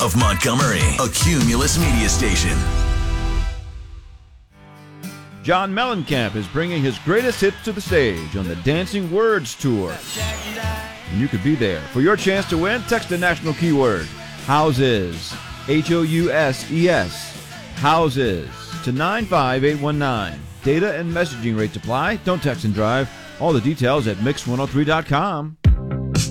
of Montgomery, a Cumulus media station. John Mellencamp is bringing his greatest hits to the stage on the Dancing Words Tour. And you could be there. For your chance to win, text the national keyword, HOUSES, HOUSES, HOUSES, to 95819. Data and messaging rates apply. Don't text and drive. All the details at mix103.com.